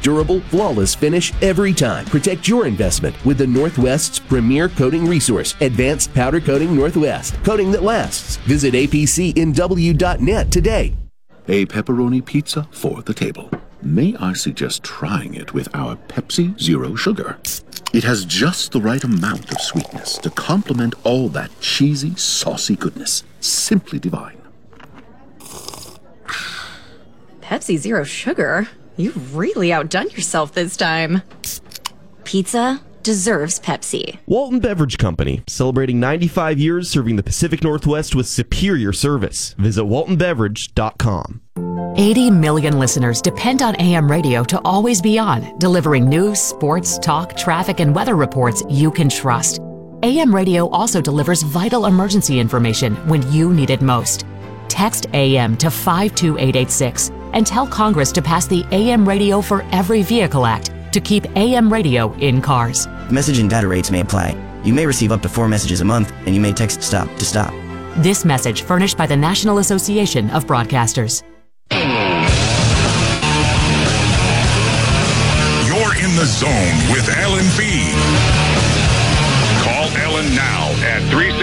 durable, flawless finish every time. Protect your investment with the Northwest's premier coating resource, Advanced Powder Coating Northwest. Coating that lasts. Visit apcnw.net today. A pepperoni pizza for the table. May I suggest trying it with our Pepsi Zero Sugar? It has just the right amount of sweetness to complement all that cheesy, saucy goodness. Simply divine. Pepsi Zero Sugar? You've really outdone yourself this time. Pizza deserves Pepsi. Walton Beverage Company, celebrating 95 years serving the Pacific Northwest with superior service. Visit waltonbeverage.com. 80 million listeners depend on AM radio to always be on, delivering news, sports, talk, traffic, and weather reports you can trust. AM radio also delivers vital emergency information when you need it most. Text AM to 52886 and tell Congress to pass the AM Radio for Every Vehicle Act to keep AM radio in cars. Message and data rates may apply. You may receive up to 4 messages a month, and you may text STOP to stop. This message furnished by the National Association of Broadcasters. You're in the zone with Alan Fee. Call Ellen now at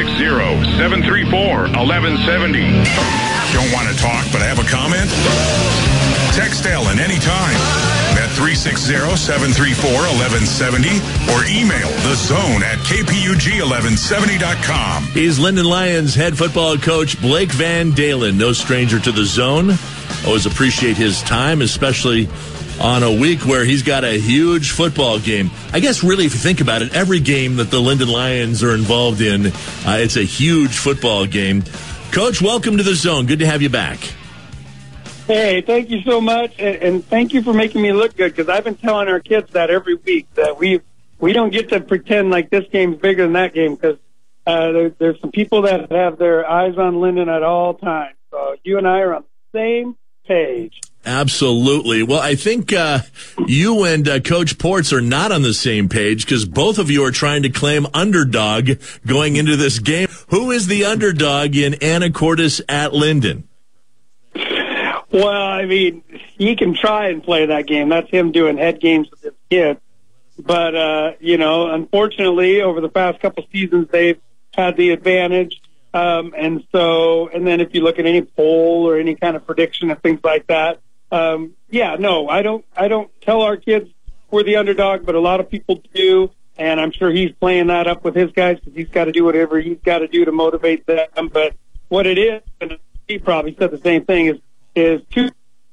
360-734-1170. Don't want to talk but have a comment? Text Ellen anytime at 360-734-1170 or email thezone@kpug1170.com. He's Linden Lions head football coach Blake Van Dalen, no stranger to the zone. Always appreciate his time, especially on a week where he's got a huge football game. I guess really, if you think about it, every game that the Linden Lions are involved in, it's a huge football game. Coach, welcome to the zone. Good to have you back. Hey, thank you so much, and thank you for making me look good, because I've been telling our kids that every week, that we don't get to pretend like this game's bigger than that game, because there's some people that have their eyes on Linden at all times. So you and I are on the same page. Absolutely. Well, I think you and Coach Ports are not on the same page, because both of you are trying to claim underdog going into this game. Who is the underdog in Anacortes at Linden? Well, I mean, he can try and play that game. That's him doing head games with his kids. But, unfortunately, over the past couple seasons, they've had the advantage. And then if you look at any poll or any kind of prediction and things like that, I don't tell our kids we're the underdog, but a lot of people do. And I'm sure he's playing that up with his guys, because he's got to do whatever he's got to do to motivate them. But what it is, and he probably said the same thing, is two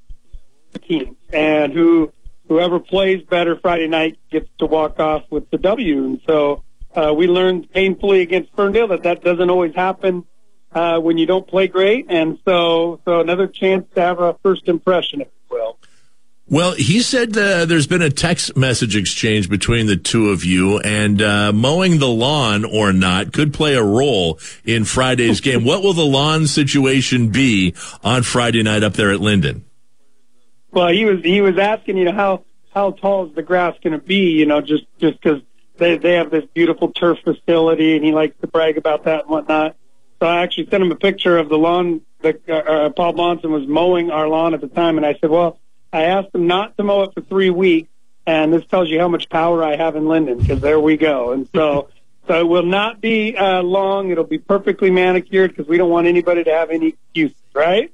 teams, and whoever plays better Friday night gets to walk off with the W. And so we learned painfully against Ferndale that doesn't always happen when you don't play great. And so another chance to have a first impression, if you will. Well, he said there's been a text message exchange between the two of you, and mowing the lawn or not could play a role in Friday's game. What will the lawn situation be on Friday night up there at Linden? Well, he was asking, how tall is the grass going to be, just because they have this beautiful turf facility, and he likes to brag about that and whatnot. So I actually sent him a picture of the lawn that Paul Bonson was mowing our lawn at the time, and I said, well, I asked him not to mow it for 3 weeks, and this tells you how much power I have in Linden, because there we go. And so it will not be long. It'll be perfectly manicured, because we don't want anybody to have any excuses, right?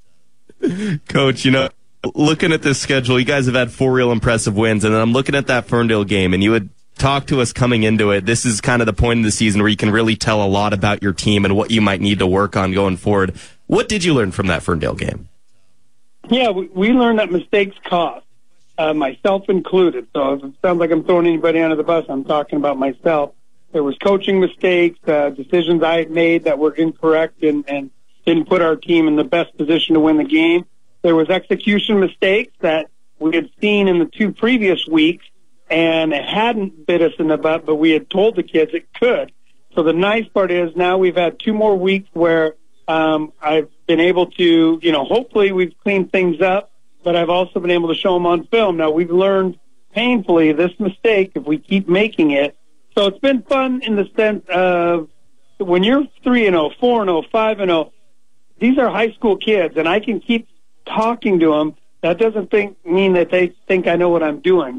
Coach, looking at this schedule, you guys have had 4 real impressive wins, and then I'm looking at that Ferndale game, and you would talk to us coming into it. This is kind of the point of the season where you can really tell a lot about your team and what you might need to work on going forward. What did you learn from that Ferndale game? Yeah, we learned that mistakes cost, myself included. So if it sounds like I'm throwing anybody under the bus, I'm talking about myself. There was coaching mistakes, decisions I had made that were incorrect and didn't put our team in the best position to win the game. There was execution mistakes that we had seen in the 2 previous weeks, and it hadn't bit us in the butt, but we had told the kids it could. So the nice part is now we've had 2 more weeks where I've been able to, hopefully we've cleaned things up, but I've also been able to show them on film. Now, we've learned painfully this mistake if we keep making it. So it's been fun in the sense of when you're 3-0, 4-0, 5-0, these are high school kids, and I can keep talking to them. That doesn't mean that they think I know what I'm doing.